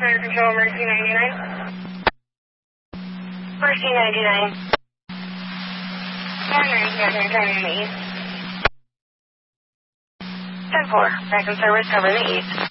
Fire Control, Mercy 99. Mercy 99. 497, turning in the east. 10-4, back in service, covering the east.